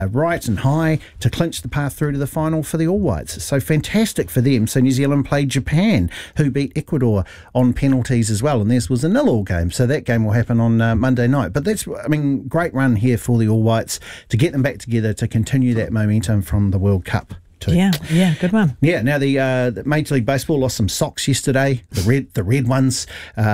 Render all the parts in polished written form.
right and high to clinch the path through to the final for the All Whites. So fantastic for them. So New Zealand played Japan, who beat Ecuador on penalties as well, and theirs was a 0-0 game. So that game will happen on Monday night. But that's, great run here for the All Whites to get them back together to continue that momentum from the World Cup. Too. Yeah, good one. Yeah, now the Major League Baseball lost some socks yesterday, the red ones.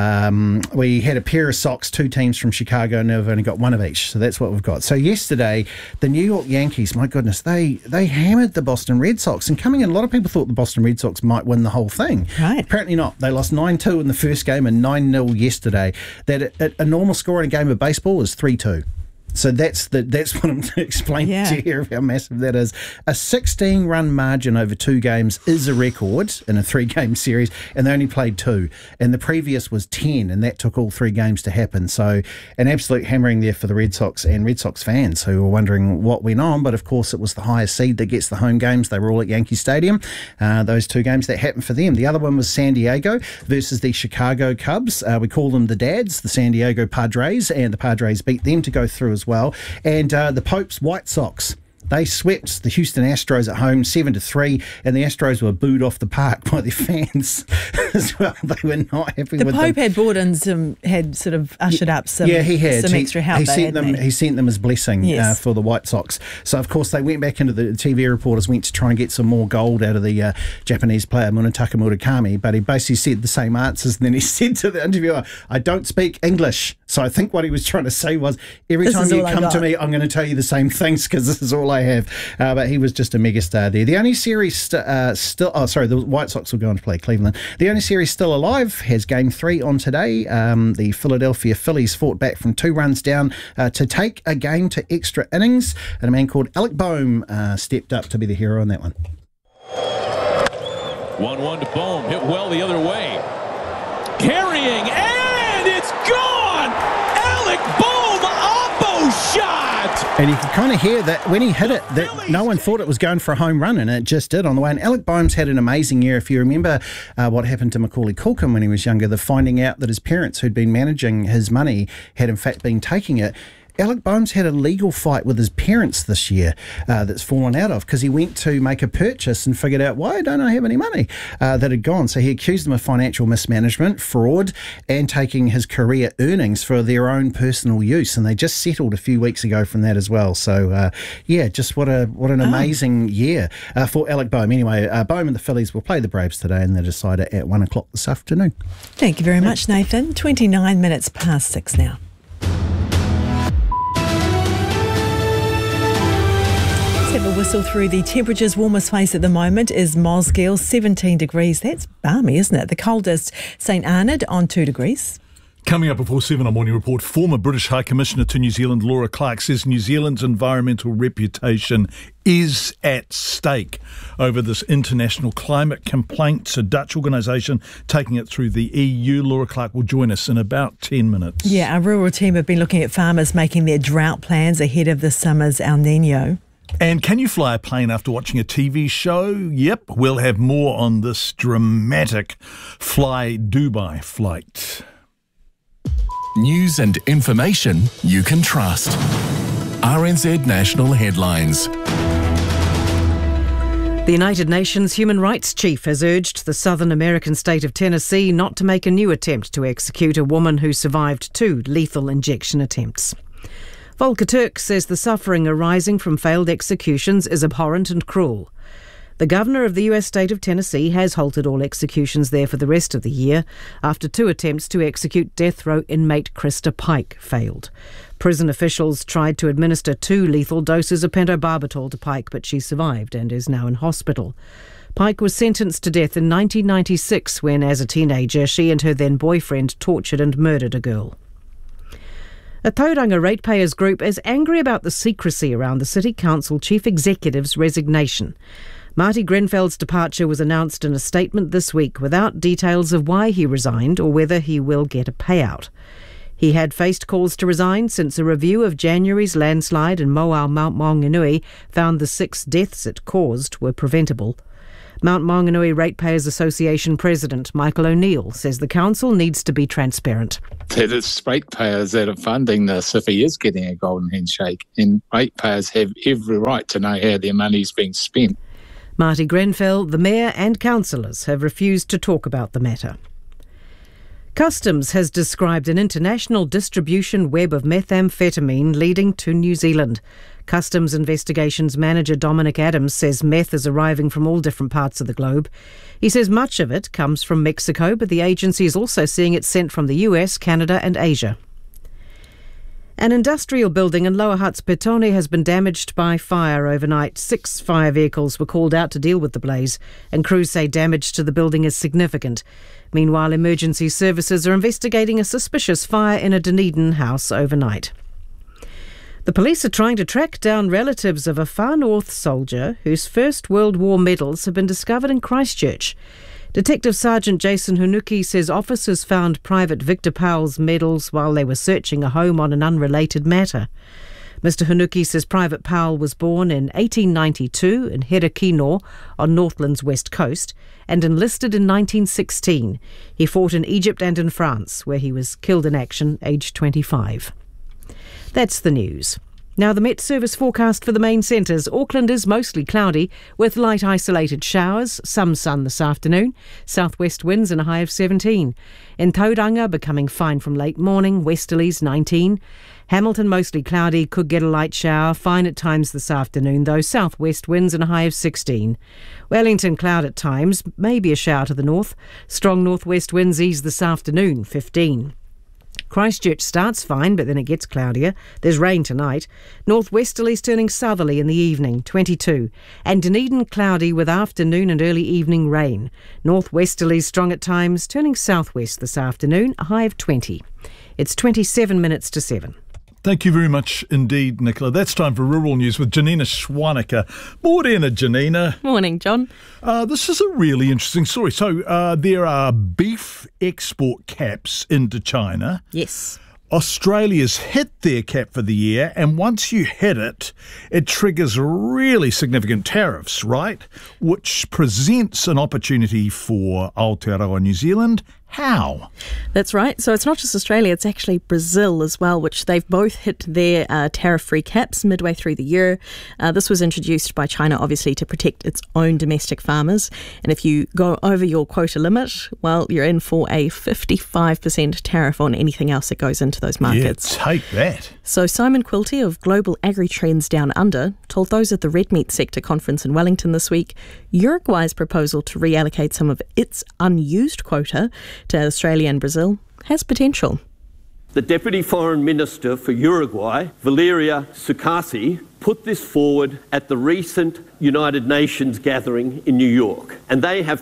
We had a pair of socks, 2 teams from Chicago, and they've only got one of each, so that's what we've got. So yesterday, the New York Yankees, my goodness, they hammered the Boston Red Sox, and coming in, a lot of people thought the Boston Red Sox might win the whole thing. Right. Apparently not. They lost 9-2 in the first game and 9-0 yesterday. That a normal score in a game of baseball is 3-2. So that's what I'm explaining to you here, how massive that is. A 16-run margin over 2 games is a record in a 3-game series, and they only played 2. And the previous was 10, and that took all 3 games to happen. So an absolute hammering there for the Red Sox and Red Sox fans who were wondering what went on. But, of course, it was the highest seed that gets the home games. They were all at Yankee Stadium. Those 2 games, that happened for them. The other one was San Diego versus the Chicago Cubs. We call them the Dads, the San Diego Padres, and the Padres beat them to go through as well. And the Pope's White Sox, they swept the Houston Astros at home 7-3, and the Astros were booed off the park by their fans as well. They were not happy with them. The Pope had brought in had sort of ushered up some extra help. He sent them his blessing for the White Sox. So, of course, they went back into the TV reporters, went to try and get some more gold out of the Japanese player, Munetaka Murakami, but he basically said the same answers, and then he said to the interviewer, I don't speak English. So I think what he was trying to say was, every time you come to me, I'm going to tell you the same things because this is all I have. But he was just a megastar there. The only series the White Sox will go on to play Cleveland. The only series still alive has Game 3 on today. The Philadelphia Phillies fought back from 2 runs down to take a game to extra innings, and a man called Alec Bohm stepped up to be the hero in that one. 1-1 to Bohm, hit well the other way. Carrying, and it's gone! Alec Bohm, oppo shot! And you could kind of hear that when he hit it, that no one thought it was going for a home run, and it just did on the way. And Alec Bohm's had an amazing year. If you remember what happened to Macaulay Culkin when he was younger, the finding out that his parents who'd been managing his money had in fact been taking it. Alec Bohm's had a legal fight with his parents this year that's fallen out of, because he went to make a purchase and figured out, why don't I have any money that had gone? So he accused them of financial mismanagement, fraud, and taking his career earnings for their own personal use. And they just settled a few weeks ago from that as well. So, just what an amazing year for Alec Bohm. Anyway, Bohm and the Phillies will play the Braves today, and they decided at 1 o'clock this afternoon. Thank you very much, Nathan. 29 minutes past 6 now. Have a whistle through the temperatures. Warmest place at the moment is Mosgiel, 17 degrees. That's balmy, isn't it? The coldest, St Arnaud on 2 degrees. Coming up before 7 on Morning Report, former British High Commissioner to New Zealand, Laura Clark, says New Zealand's environmental reputation is at stake over this international climate complaint. A Dutch organisation taking it through the EU. Laura Clark will join us in about 10 minutes. Yeah, our rural team have been looking at farmers making their drought plans ahead of the summer's El Niño. And can you fly a plane after watching a TV show? Yep, we'll have more on this dramatic Fly Dubai flight. News and information you can trust. RNZ National Headlines. The United Nations Human Rights Chief has urged the southern American state of Tennessee not to make a new attempt to execute a woman who survived 2 lethal injection attempts. Volker Turk says the suffering arising from failed executions is abhorrent and cruel. The governor of the US state of Tennessee has halted all executions there for the rest of the year after 2 attempts to execute death row inmate Krista Pike failed. Prison officials tried to administer 2 lethal doses of pentobarbital to Pike, but she survived and is now in hospital. Pike was sentenced to death in 1996 when, as a teenager, she and her then boyfriend tortured and murdered a girl. A Tauranga ratepayers group is angry about the secrecy around the City Council Chief Executive's resignation. Marty Grenfeld's departure was announced in a statement this week without details of why he resigned or whether he will get a payout. He had faced calls to resign since a review of January's landslide in Moao Mount Maunganui found the 6 deaths it caused were preventable. Mount Maunganui Ratepayers Association President Michael O'Neill says the council needs to be transparent. That it's ratepayers that are funding this if he is getting a golden handshake, and ratepayers have every right to know how their money's being spent. Marty Grenfell, the Mayor and councillors have refused to talk about the matter. Customs has described an international distribution web of methamphetamine leading to New Zealand. Customs Investigations Manager Dominic Adams says meth is arriving from all different parts of the globe. He says much of it comes from Mexico, but the agency is also seeing it sent from the US, Canada and Asia. An industrial building in Lower Huts, Petone has been damaged by fire overnight. 6 fire vehicles were called out to deal with the blaze, and crews say damage to the building is significant. Meanwhile, emergency services are investigating a suspicious fire in a Dunedin house overnight. The police are trying to track down relatives of a Far North soldier whose First World War medals have been discovered in Christchurch. Detective Sergeant Jason Hanuki says officers found Private Victor Powell's medals while they were searching a home on an unrelated matter. Mr Hanuki says Private Powell was born in 1892 in Herakino on Northland's west coast and enlisted in 1916. He fought in Egypt and in France, where he was killed in action aged 25. That's the news. Now the Met Service forecast for the main centres. Auckland is mostly cloudy with light isolated showers, some sun this afternoon, southwest winds and a high of 17. In Tauranga becoming fine from late morning, westerlies 19. Hamilton mostly cloudy, could get a light shower, fine at times this afternoon though, southwest winds and a high of 16. Wellington cloud at times, maybe a shower to the north. Strong northwest winds ease this afternoon, 15. Christchurch starts fine, but then it gets cloudier. There's rain tonight. Northwesterlies turning southerly in the evening, 22. And Dunedin cloudy with afternoon and early evening rain. Northwesterlies strong at times, turning southwest this afternoon, a high of 20. It's 27 minutes to 7. Thank you very much indeed, Nicola. That's time for Rural News with Janina Schwanica. Morena, Janina. Morning, John. This is a really interesting story. So there are beef export caps into China. Yes. Australia's hit their cap for the year, and once you hit it, it triggers really significant tariffs, right? Which presents an opportunity for Aotearoa New Zealand. How? That's right. So it's not just Australia, it's actually Brazil as well, which they've both hit their tariff-free caps midway through the year. This was introduced by China, obviously, to protect its own domestic farmers. And if you go over your quota limit, well, you're in for a 55% tariff on anything else that goes into those markets. Yeah, take that. So Simon Quilty of Global Agri-Trends Down Under told those at the Red Meat Sector Conference in Wellington this week, Uruguay's proposal to reallocate some of its unused quota to Australia and Brazil has potential. The Deputy Foreign Minister for Uruguay, Valeria Sukasi, put this forward at the recent United Nations gathering in New York. And they have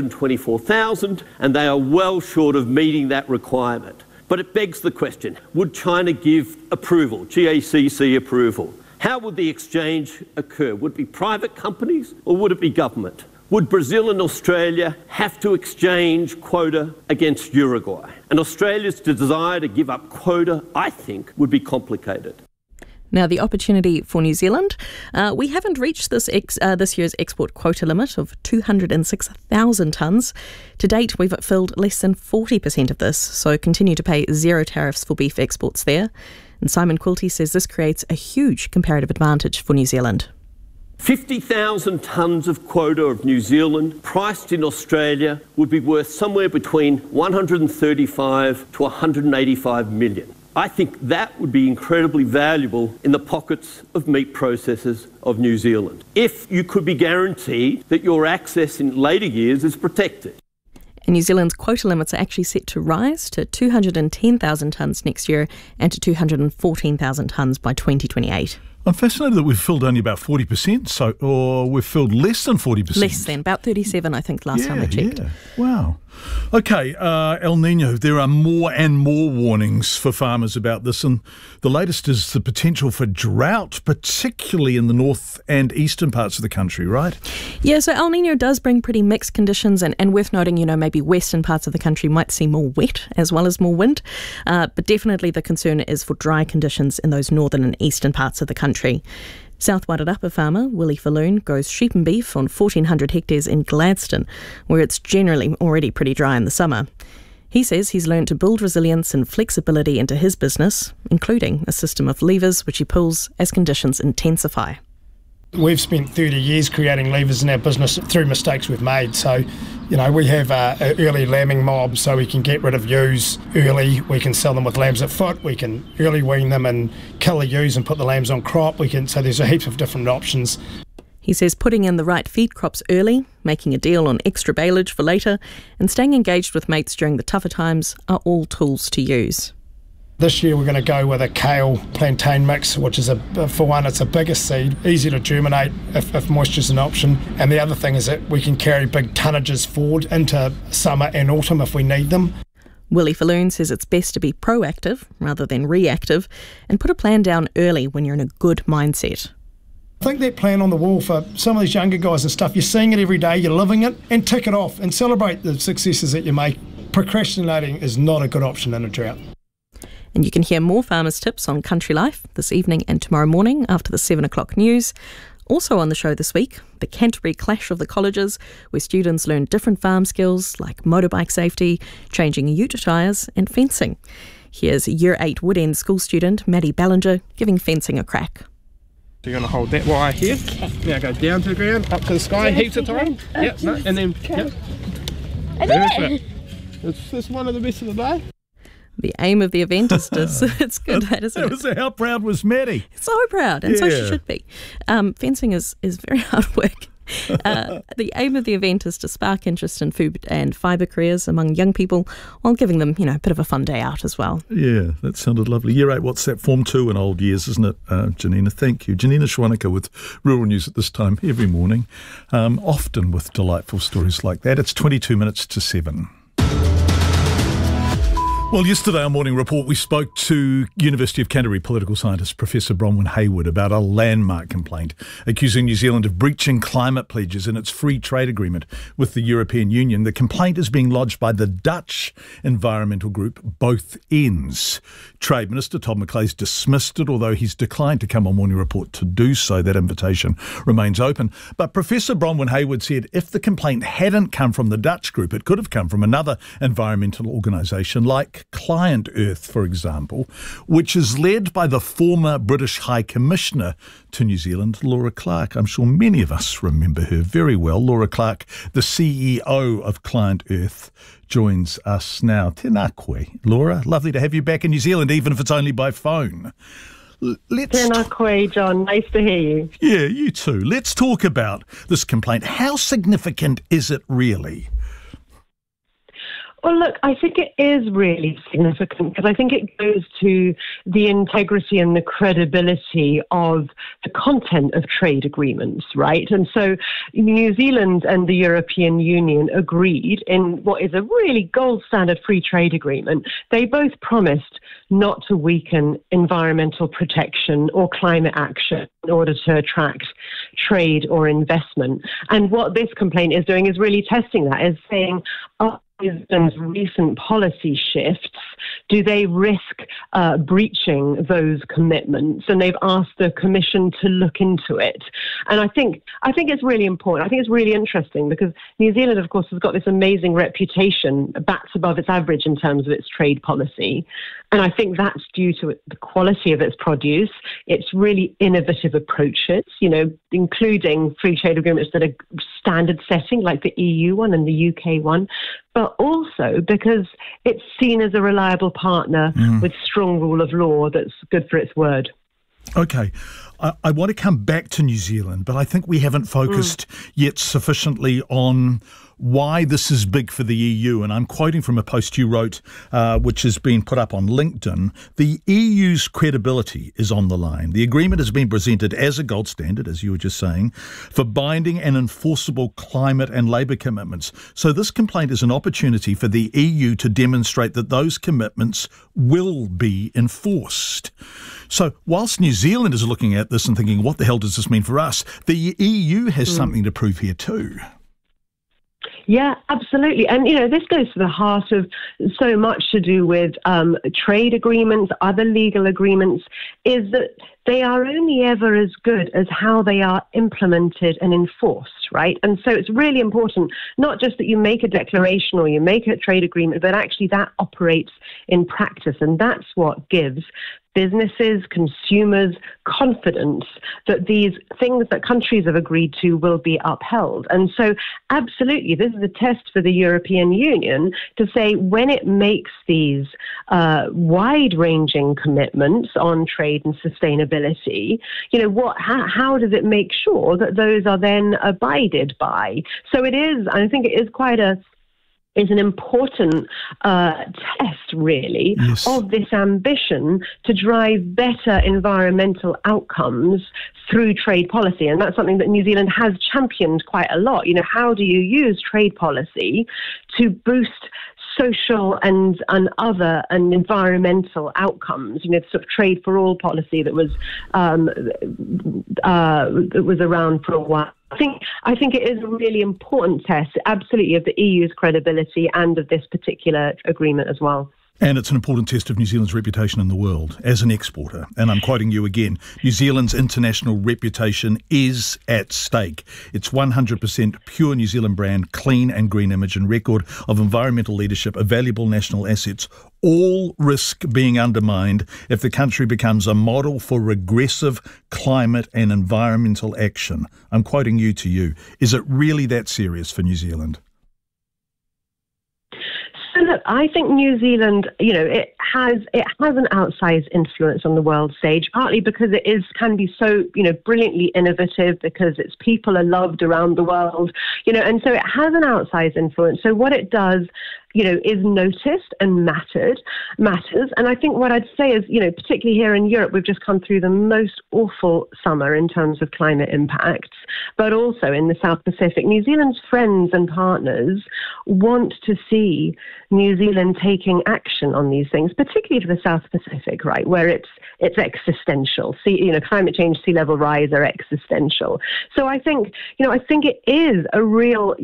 324,000 and they are well short of meeting that requirement. But it begs the question, would China give approval, GACC approval? How would the exchange occur? Would it be private companies or would it be government? Would Brazil and Australia have to exchange quota against Uruguay? And Australia's desire to give up quota, I think, would be complicated. Now, the opportunity for New Zealand, we haven't reached this year's export quota limit of 206,000 tonnes. To date, we've filled less than 40% of this, so continue to pay zero tariffs for beef exports there. And Simon Quilty says this creates a huge comparative advantage for New Zealand. 50,000 tonnes of quota of New Zealand priced in Australia would be worth somewhere between 135 to 185 million. I think that would be incredibly valuable in the pockets of meat processors of New Zealand, if you could be guaranteed that your access in later years is protected. And New Zealand's quota limits are actually set to rise to 210,000 tonnes next year and to 214,000 tonnes by 2028. I'm fascinated that we've filled only about 40%, or we've filled less than 40%. Less than, about 37, I think, last time I checked. Yeah. Wow. Okay, El Niño, there are more and more warnings for farmers about this, and the latest is the potential for drought, particularly in the north and eastern parts of the country, right? Yeah, so El Niño does bring pretty mixed conditions, and worth noting, maybe western parts of the country might see more wet as well as more wind, but definitely the concern is for dry conditions in those northern and eastern parts of the country. South Wairarapa farmer Willie Falloon grows sheep and beef on 1,400 hectares in Gladstone, where it's generally already pretty dry in the summer. He says he's learned to build resilience and flexibility into his business, including a system of levers which he pulls as conditions intensify. We've spent 30 years creating levers in our business through mistakes we've made. So, we have an early lambing mob so we can get rid of ewes early. We can sell them with lambs at foot. We can early wean them and kill the ewes and put the lambs on crop. So there's a heap of different options. He says putting in the right feed crops early, making a deal on extra baleage for later, and staying engaged with mates during the tougher times are all tools to use. This year we're going to go with a kale plantain mix, which is, for one, it's a bigger seed, easy to germinate if moisture's an option. And the other thing is that we can carry big tonnages forward into summer and autumn if we need them. Willie Falloon says it's best to be proactive rather than reactive and put a plan down early when you're in a good mindset. I think that plan on the wall for some of these younger guys and stuff, you're seeing it every day, you're living it, and tick it off and celebrate the successes that you make. Procrastinating is not a good option in a drought. And you can hear more farmers' tips on Country Life this evening and tomorrow morning after the 7 o'clock news. Also on the show this week, the Canterbury Clash of the Colleges, where students learn different farm skills like motorbike safety, changing ute tyres and fencing. Here's Year 8 Woodend school student Maddie Ballinger giving fencing a crack. So you're going to hold that wire here. Now go down to the ground, up to the sky, heaps of time. Yep, no, and then, yep. Perfect. It's one of the best of the day. The aim of the event is to... It's good, isn't it? How proud was Maddie? So proud, and so she should be. Fencing is very hard work. The aim of the event is to spark interest in food and fibre careers among young people while giving them, a bit of a fun day out as well. Yeah, that sounded lovely. Year 8, what's that? Form 2 in old years, isn't it, Janina? Thank you. Janina Schwanica with Rural News at this time every morning, often with delightful stories like that. It's 22 minutes to 7. Well, yesterday on Morning Report, we spoke to University of Canterbury political scientist Professor Bronwyn Hayward about a landmark complaint accusing New Zealand of breaching climate pledges in its free trade agreement with the European Union. The complaint is being lodged by the Dutch environmental group Both Ends. Trade Minister Todd McClay's dismissed it, although he's declined to come on Morning Report to do so. That invitation remains open. But Professor Bronwyn Hayward said if the complaint hadn't come from the Dutch group, it could have come from another environmental organisation like Client Earth, for example, which is led by the former British High Commissioner to New Zealand, Laura Clark. I'm sure many of us remember her very well. Laura Clark, the CEO of Client Earth, joins us now. Tēnā koe, Laura. Lovely to have you back in New Zealand, even if it's only by phone. Tēnā koe, John. Nice to hear you. Yeah, you too. Let's talk about this complaint. How significant is it really? Well, look, I think it is really significant because I think it goes to the integrity and the credibility of the content of trade agreements, right? And so New Zealand and the European Union agreed in what is a really gold standard free trade agreement. They both promised not to weaken environmental protection or climate action in order to attract trade or investment. And what this complaint is doing is really testing that, is saying, Wisdom's recent policy shifts, do they risk breaching those commitments? And they've asked the Commission to look into it. And I think it's really important. I think it's really interesting because New Zealand, of course, has got this amazing reputation, bats above its average in terms of its trade policy. And I think that's due to the quality of its produce, its really innovative approaches, including free trade agreements that are standard setting, like the EU one and the UK one, but also because it's seen as a reliable partner with strong rule of law that's good for its word. Okay. I want to come back to New Zealand, but I think we haven't focused yet sufficiently on why this is big for the EU. And I'm quoting from a post you wrote, which has been put up on LinkedIn. The EU's credibility is on the line. The agreement has been presented as a gold standard, as you were just saying, for binding and enforceable climate and labour commitments. So this complaint is an opportunity for the EU to demonstrate that those commitments will be enforced. So whilst New Zealand is looking at this and thinking, what the hell does this mean for us? The EU has something to prove here too. Yeah, absolutely. And, this goes to the heart of so much to do with trade agreements, other legal agreements, is that they are only ever as good as how they are implemented and enforced, right? And so it's really important, not just that you make a declaration or you make a trade agreement, but actually that operates in practice. And that's what gives businesses, consumers, confidence that these things that countries have agreed to will be upheld. And so, absolutely, this is a test for the European Union to say when it makes these wide-ranging commitments on trade and sustainability, how does it make sure that those are then abided by? So I think it is quite is an important test, really, yes, of this ambition to drive better environmental outcomes through trade policy. And that's something that New Zealand has championed quite a lot. How do you use trade policy to boost social and other and environmental outcomes? Sort of trade for all policy that was around for a while. I think it is a really important test, absolutely, of the EU's credibility and of this particular agreement as well. And it's an important test of New Zealand's reputation in the world as an exporter. And I'm quoting you again, New Zealand's international reputation is at stake. Its 100% pure New Zealand brand, clean and green image and record of environmental leadership, are valuable national assets, all risk being undermined if the country becomes a model for regressive climate and environmental action. I'm quoting you to you. Is it really that serious for New Zealand? So look, I think New Zealand, it has an outsized influence on the world stage, partly because it can be so, brilliantly innovative, because its people are loved around the world, and so it has an outsized influence. So what it does, is noticed and matters. And I think what I'd say is, particularly here in Europe, we've just come through the most awful summer in terms of climate impacts, but also in the South Pacific. New Zealand's friends and partners want to see New Zealand taking action on these things, particularly for the South Pacific, right, where it's existential. Climate change, sea level rise are existential. So I think it is a real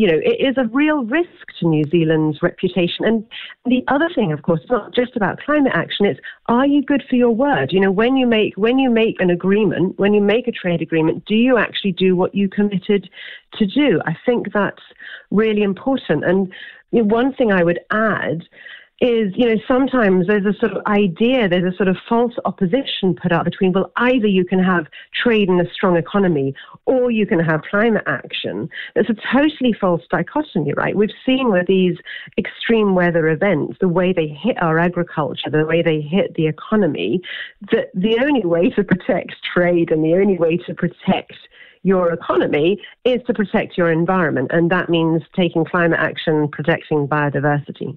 risk to New Zealand's reputation. And the other thing, of course, it's not just about climate action. It's, are you good for your word? When you make an agreement, when you make a trade agreement, do you actually do what you committed to do? I think that's really important. And one thing I would add is, sometimes there's a sort of idea, there's a sort of false opposition put up between, well, either you can have trade and a strong economy, or you can have climate action. It's a totally false dichotomy, right? We've seen with these extreme weather events, the way they hit our agriculture, the way they hit the economy, that the only way to protect trade and the only way to protect your economy is to protect your environment. And that means taking climate action, protecting biodiversity.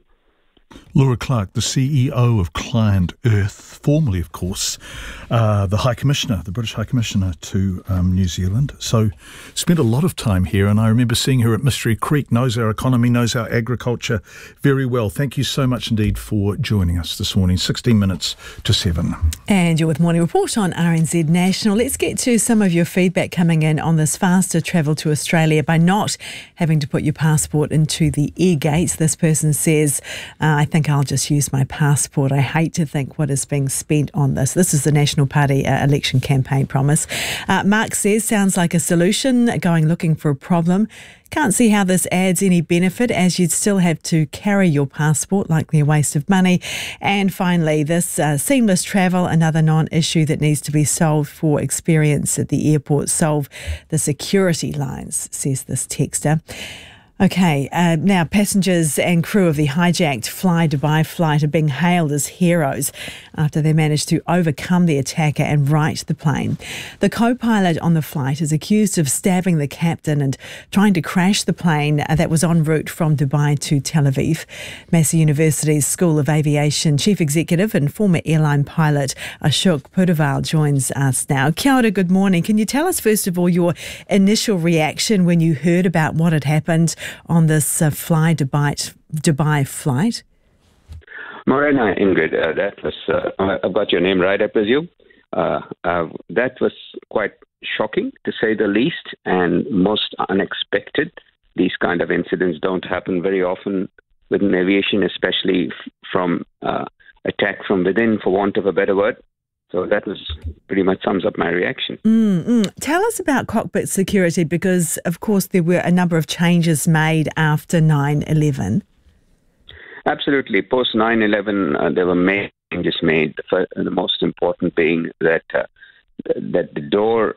Laura Clark, the CEO of Client Earth, formerly, of course, the High Commissioner, the British High Commissioner to New Zealand. So spent a lot of time here, and I remember seeing her at Mystery Creek, knows our economy, knows our agriculture very well. Thank you so much indeed for joining us this morning, 16 minutes to 7. And you're with Morning Report on RNZ National. Let's get to some of your feedback coming in on this faster travel to Australia by not having to put your passport into the air gates. This person says, I think I'll just use my passport. I hate to think what is being spent on this. This is the National Party election campaign promise. Mark says, sounds like a solution, going looking for a problem. Can't see how this adds any benefit, as you'd still have to carry your passport, likely a waste of money. And finally, this seamless travel, another non-issue that needs to be solved for experience at the airport. Solve the security lines, says this texter. Okay, now passengers and crew of the hijacked Fly Dubai flight are being hailed as heroes after they managed to overcome the attacker and right the plane. The co-pilot on the flight is accused of stabbing the captain and trying to crash the plane that was en route from Dubai to Tel Aviv. Massey University's School of Aviation Chief Executive and former airline pilot Ashok Pudaval joins us now. Kia ora, good morning. Can you tell us first of all your initial reaction when you heard about what had happened on this Fly Dubai flight? Morena, Ingrid, that was, I got your name right, I presume. That was quite shocking, to say the least, and most unexpected. these kind of incidents don't happen very often within aviation, especially from attack from within, for want of a better word. So that was pretty much sums up my reaction. Tell us about cockpit security, because, of course, there were a number of changes made after 9/11. Absolutely. Post 9/11, there were many changes made. The most important being that the door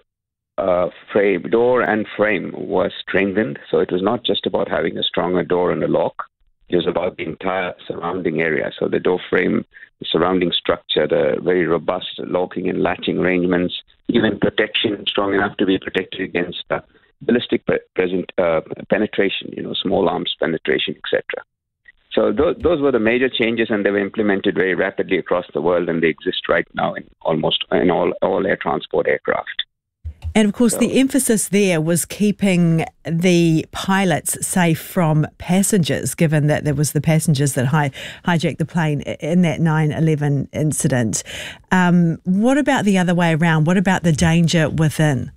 and frame was strengthened. So it was not just about having a stronger door and a lock. It was about the entire surrounding area. So the door frame, the surrounding structure, the very robust locking and latching arrangements, even protection strong enough to be protected against ballistic penetration, small arms penetration, etc. So those were the major changes, and they were implemented very rapidly across the world, and they exist right now in almost in all air transport aircraft. And, of course, the emphasis there was keeping the pilots safe from passengers, given that there was the passengers that hijacked the plane in that 9/11 incident. What about the other way around? What about the danger within?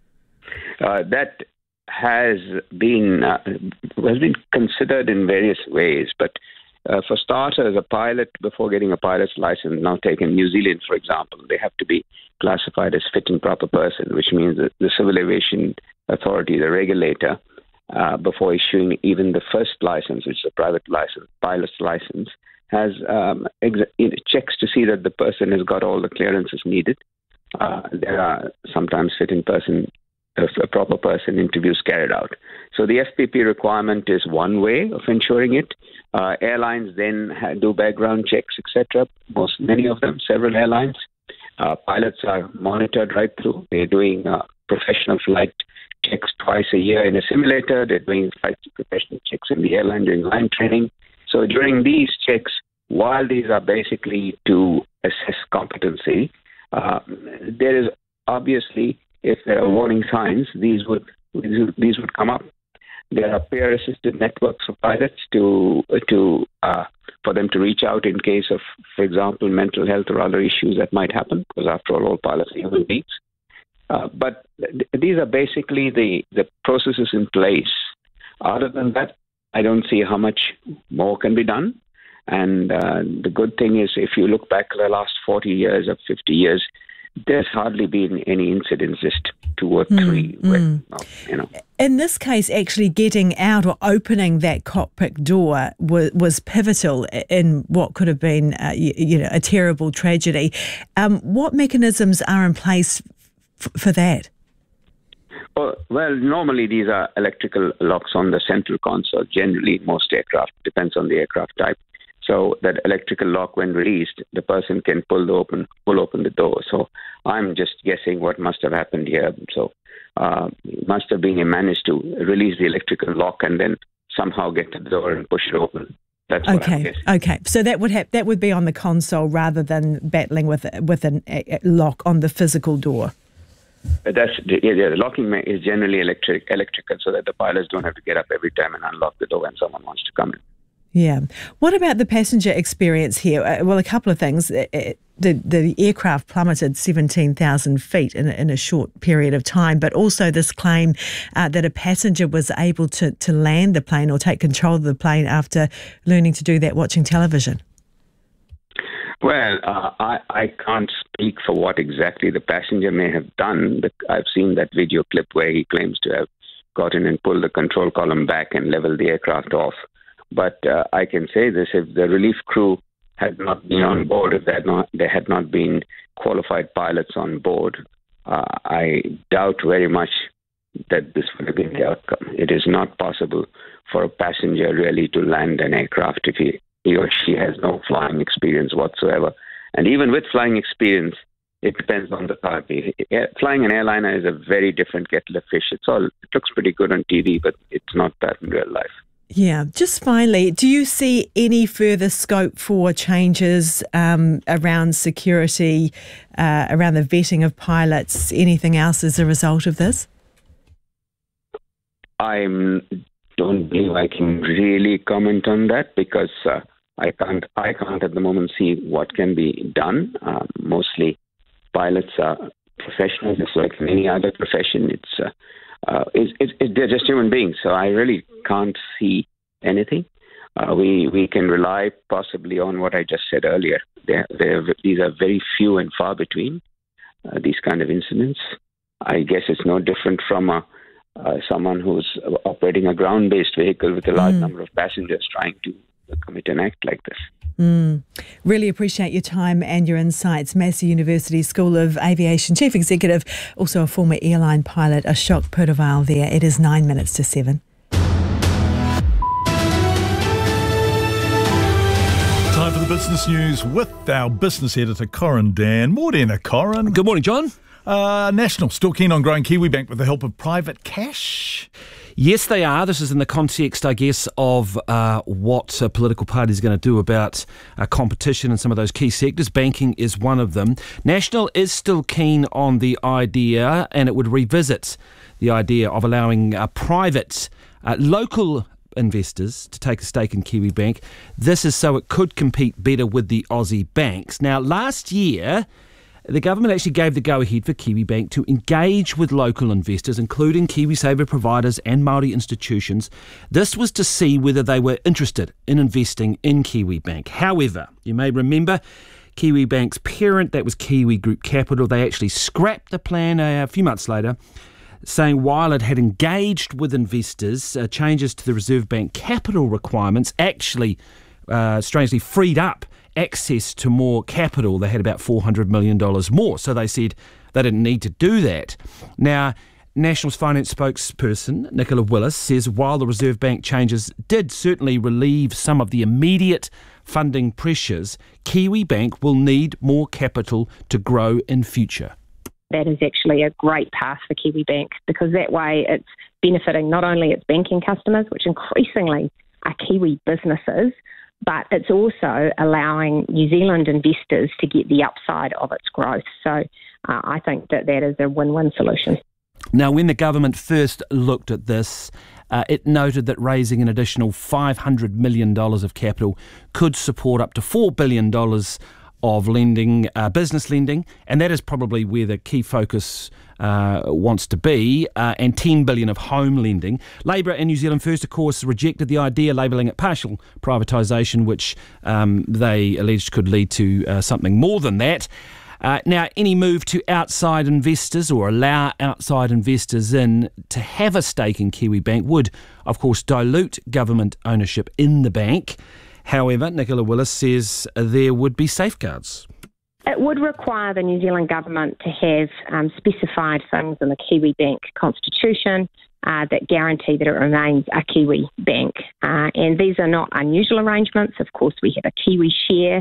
That has been considered in various ways, but for starters, a pilot, before getting a pilot's license, now taken New Zealand, for example, they have to be classified as fit and proper person, which means that the Civil Aviation Authority, the regulator, before issuing even the first license, which is a private license, pilot's license, has checks to see that the person has got all the clearances needed. There are sometimes fit in person, a proper person interviews carried out. So the FPP requirement is one way of ensuring it. Airlines then do background checks, etc. Many of them, several airlines. Pilots are monitored right through. They're doing professional flight checks twice a year in a simulator. They're doing flight professional checks in the airline, doing line training. So during these checks, while these are basically to assess competency, there is obviously, if there are warning signs, these would come up. There are peer-assisted networks of pilots for them to reach out in case of, for example, mental health or other issues that might happen, because after all pilots are human beings. But these are basically the processes in place. Other than that, I don't see how much more can be done. And the good thing is, if you look back the last 40 years or 50 years, there's hardly been any incidents, just 2 or 3. In this case, actually getting out or opening that cockpit door was pivotal in what could have been, a terrible tragedy. What mechanisms are in place for that? Well, normally these are electrical locks on the central console. Generally, most aircraft, depends on the aircraft type. So that electrical lock, when released, the person can pull open the door. So I'm just guessing what must have happened here. So it must have been managed to release the electrical lock and then somehow get to the door and push it open. That's what I'm guessing. Okay. So that would be on the console rather than battling with a lock on the physical door. The locking is generally electrical, so that the pilots don't have to get up every time and unlock the door when someone wants to come in. Yeah. What about the passenger experience here? Well, a couple of things. The aircraft plummeted 17,000 feet in a short period of time, but also this claim that a passenger was able to land the plane or take control of the plane after learning to do that watching television. Well, I can't speak for what exactly the passenger may have done, but I've seen that video clip where he claims to have gotten and pulled the control column back and leveled the aircraft off. But I can say this, if the relief crew had not been on board, if there had not been qualified pilots on board, I doubt very much that this would have been the outcome. It is not possible for a passenger really to land an aircraft if he or she has no flying experience whatsoever. And even with flying experience, it depends on the type. Flying an airliner is a very different kettle of fish. It looks pretty good on TV, but it's not that in real life. Yeah. Just finally, do you see any further scope for changes around security, around the vetting of pilots, anything else as a result of this? I don't believe I can really comment on that because I can't at the moment see what can be done. Mostly pilots are professionals, just like in any other profession. they're just human beings. So I really can't see anything. We can rely possibly on what I just said earlier. These are very few and far between, these kind of incidents. I guess it's no different from someone who's operating a ground-based vehicle with a large number of passengers trying to commit an act like this. Really appreciate your time and your insights. Massey University School of Aviation Chief Executive, also a former airline pilot, Ashok Purwal there. It is 9 minutes to 7. Time for the business news with our business editor, Corin Dan. Morena, Corin. Good morning, John. National still keen on growing Kiwibank with the help of private cash? Yes, they are. This is in the context, I guess, of what political parties are going to do about competition in some of those key sectors. Banking is one of them. National is still keen on the idea, and it would revisit the idea of allowing private, local investors to take a stake in Kiwibank. This is so it could compete better with the Aussie banks. Now, last year, the government actually gave the go-ahead for Kiwibank to engage with local investors, including KiwiSaver providers and Māori institutions. This was to see whether they were interested in investing in Kiwibank. However, you may remember Kiwibank's parent, that was Kiwi Group Capital, they actually scrapped the plan a few months later, saying while it had engaged with investors, changes to the Reserve Bank capital requirements actually strangely freed up access to more capital. They had about $400 million more. So they said they didn't need to do that. Now, National's finance spokesperson, Nicola Willis, says while the Reserve Bank changes did certainly relieve some of the immediate funding pressures, Kiwibank will need more capital to grow in future. That is actually a great path for Kiwibank, because that way it's benefiting not only its banking customers, which increasingly are Kiwi businesses, but it's also allowing New Zealand investors to get the upside of its growth. So I think that is a win-win solution. Now, when the government first looked at this, it noted that raising an additional $500 million of capital could support up to $4 billion of lending, business lending, and that is probably where the key focus wants to be, and $10 billion of home lending. Labour and New Zealand First, of course, rejected the idea, labelling it partial privatisation, which they alleged could lead to something more than that. Now, any move to outside investors or allow outside investors in to have a stake in Kiwibank would, of course, dilute government ownership in the bank. However, Nicola Willis says there would be safeguards. It would require the New Zealand government to have specified things in the Kiwibank constitution that guarantee that it remains a Kiwi bank. And these are not unusual arrangements. Of course, we have a Kiwi share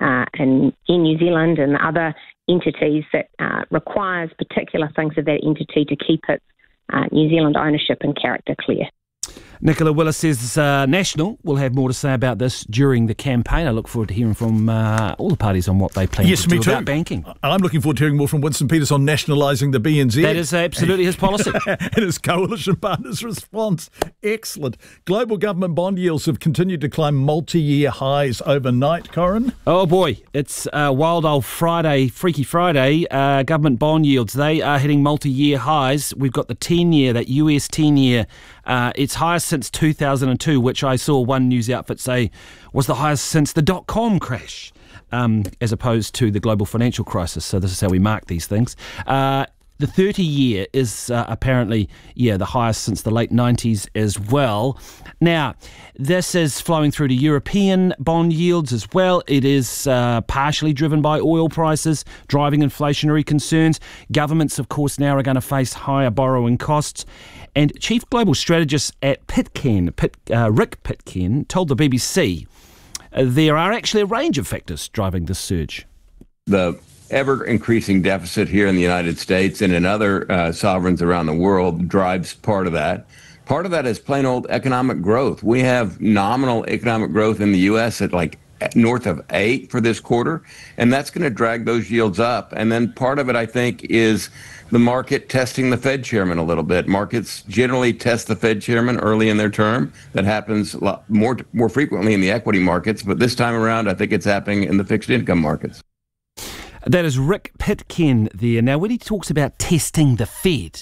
in New Zealand and other entities that requires particular things of that entity to keep its New Zealand ownership and character clear. Nicola Willis says National will have more to say about this during the campaign. I look forward to hearing from all the parties on what they plan to do about banking. I'm looking forward to hearing more from Winston Peters on nationalising the BNZ. That is absolutely his policy. And his coalition partners' response. Excellent. Global government bond yields have continued to climb multi-year highs overnight, Corin. Oh boy, it's wild old Friday, Freaky Friday. Government bond yields, they are hitting multi-year highs. We've got the 10-year, that US 10-year. It's highest since 2002, which I saw one news outfit say was the highest since the dot-com crash, as opposed to the global financial crisis. So this is how we mark these things. The 30-year is apparently, the highest since the late 90s as well. Now, this is flowing through to European bond yields as well. It is partially driven by oil prices, driving inflationary concerns. Governments, of course, now are going to face higher borrowing costs. And Chief Global Strategist at Pitcairn, Rick Pitcairn, told the BBC there are actually a range of factors driving this surge. The ever-increasing deficit here in the United States and in other sovereigns around the world drives part of that. Part of that is plain old economic growth. We have nominal economic growth in the U.S. at like north of 8 for this quarter, and that's going to drag those yields up. And then part of it, I think, is the market testing the Fed chairman a little bit. Markets generally test the Fed chairman early in their term. That happens a lot more frequently in the equity markets, but this time around, I think it's happening in the fixed income markets. That is Rick Pitcairn there. Now, when he talks about testing the Fed,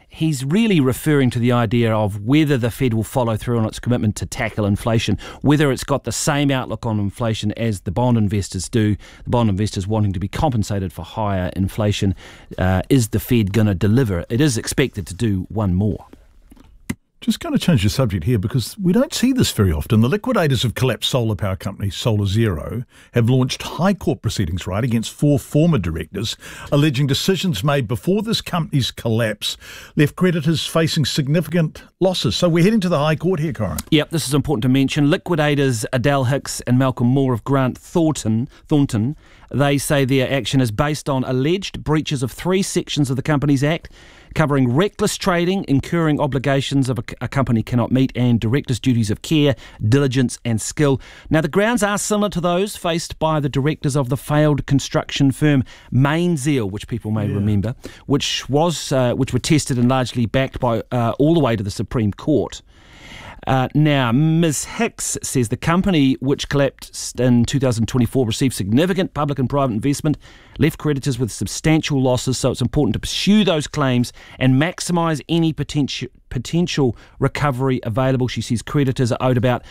he's really referring to the idea of whether the Fed will follow through on its commitment to tackle inflation, whether it's got the same outlook on inflation as the bond investors do, the bond investors wanting to be compensated for higher inflation. Is the Fed going to deliver? It is expected to do one more. Just going to change the subject here because we don't see this very often. The liquidators of collapsed solar power company Solar Zero have launched high court proceedings, right, against 4 former directors, alleging decisions made before this company's collapse left creditors facing significant losses. So we're heading to the High Court here, Corin. Yep, this is important to mention. Liquidators Adele Hicks and Malcolm Moore of Grant Thornton, they say their action is based on alleged breaches of 3 sections of the Companies Act, covering reckless trading, incurring obligations of a company cannot meet, and directors' duties of care, diligence and skill. Now, the grounds are similar to those faced by the directors of the failed construction firm Mainzeal, which people may remember, which were tested and largely backed by all the way to the Supreme Court. Now, Ms. Hicks says the company, which collapsed in 2024, received significant public and private investment, left creditors with substantial losses, so it's important to pursue those claims and maximise any potential recovery available. She says creditors are owed about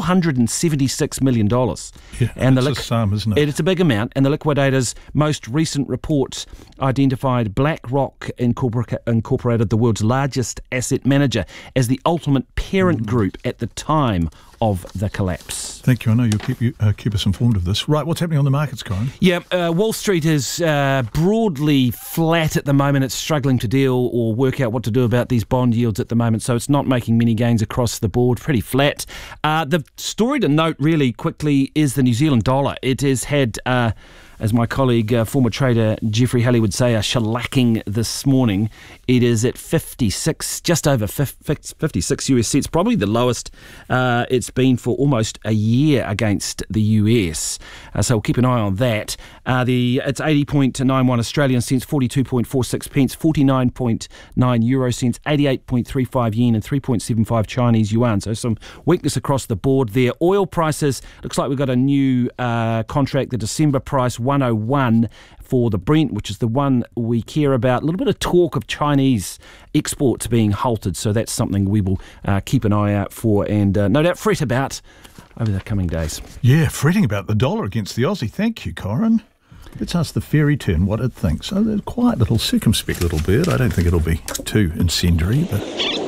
$476 million. Yeah, and it's a sum, isn't it? It's a big amount, and the liquidators' most recent report identified BlackRock Incorporated, the world's largest asset manager, as the ultimate parent group at the time of the collapse. Thank you. I know you'll keep us informed of this. Right, what's happening on the markets, Corin? Yeah, Wall Street is broadly flat at the moment. It's struggling to deal or work out what to do about these bond yields at the moment, so it's not making many gains across the board, pretty flat. The story to note really quickly is the New Zealand dollar. It has had, as my colleague, former trader Jeffrey Halley would say, a shellacking this morning. It is at 56, just over 56 US cents, probably the lowest it's been for almost a year against the US. So we'll keep an eye on that. It's 80.91 Australian cents, 42.46 pence, 49.9 euro cents, 88.35 yen and 3.75 Chinese yuan. So some weakness across the board there. Oil prices, looks like we've got a new contract, the December price 101 for the Brent, which is the one we care about. A little bit of talk of Chinese exports being halted, so that's something we will keep an eye out for and no doubt fret about over the coming days. Yeah, fretting about the dollar against the Aussie. Thank you, Corin. Let's ask the fairy tern what it thinks. Oh, there's a quiet little circumspect little bird. I don't think it'll be too incendiary, but